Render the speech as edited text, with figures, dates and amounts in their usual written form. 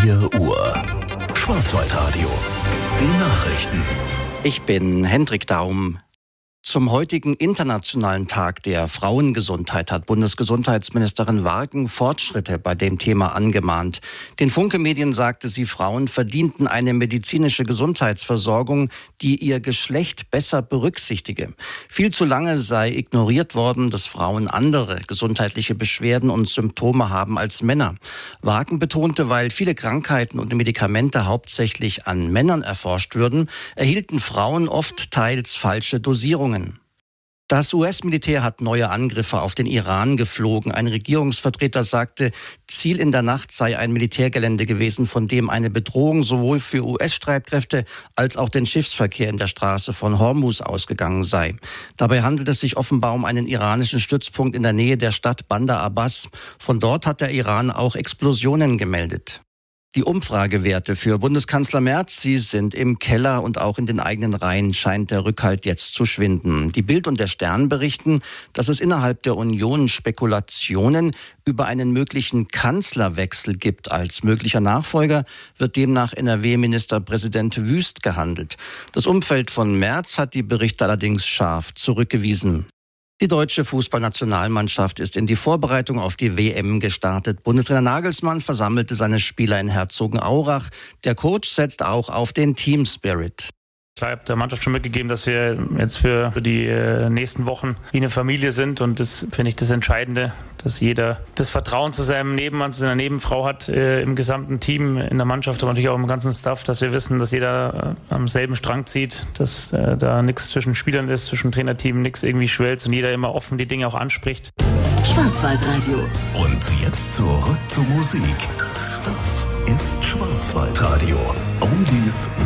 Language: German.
4 Uhr. Schwarzwaldradio. Die Nachrichten. Ich bin Hendrik Daum. Zum heutigen Internationalen Tag der Frauengesundheit hat Bundesgesundheitsministerin Warken Fortschritte bei dem Thema angemahnt. Den Funke-Medien sagte sie, Frauen verdienten eine medizinische Gesundheitsversorgung, die ihr Geschlecht besser berücksichtige. Viel zu lange sei ignoriert worden, dass Frauen andere gesundheitliche Beschwerden und Symptome haben als Männer. Warken betonte, weil viele Krankheiten und Medikamente hauptsächlich an Männern erforscht würden, erhielten Frauen oft teils falsche Dosierungen. Das US-Militär hat neue Angriffe auf den Iran geflogen. Ein Regierungsvertreter sagte, Ziel in der Nacht sei ein Militärgelände gewesen, von dem eine Bedrohung sowohl für US-Streitkräfte als auch den Schiffsverkehr in der Straße von Hormuz ausgegangen sei. Dabei handelt es sich offenbar um einen iranischen Stützpunkt in der Nähe der Stadt Bandar Abbas. Von dort hat der Iran auch Explosionen gemeldet. Die Umfragewerte für Bundeskanzler Merz, sie sind im Keller und auch in den eigenen Reihen scheint der Rückhalt jetzt zu schwinden. Die Bild und der Stern berichten, dass es innerhalb der Union Spekulationen über einen möglichen Kanzlerwechsel gibt. Als möglicher Nachfolger wird demnach NRW-Ministerpräsident Wüst gehandelt. Das Umfeld von Merz hat die Berichte allerdings scharf zurückgewiesen. Die deutsche Fußballnationalmannschaft ist in die Vorbereitung auf die WM gestartet. Bundestrainer Nagelsmann versammelte seine Spieler in Herzogenaurach. Der Coach setzt auch auf den Team Spirit. Ich habe der Mannschaft schon mitgegeben, dass wir jetzt für die nächsten Wochen wie eine Familie sind. Und das finde ich das Entscheidende, dass jeder das Vertrauen zu seinem Nebenmann, zu seiner Nebenfrau hat im gesamten Team, in der Mannschaft, aber natürlich auch im ganzen Staff, dass wir wissen, dass jeder am selben Strang zieht, dass da nichts zwischen Spielern ist, zwischen Trainerteam, nichts irgendwie schwelzt und jeder immer offen die Dinge auch anspricht. Schwarzwaldradio. Und jetzt zurück zur Musik. Das ist Schwarzwaldradio. Oldies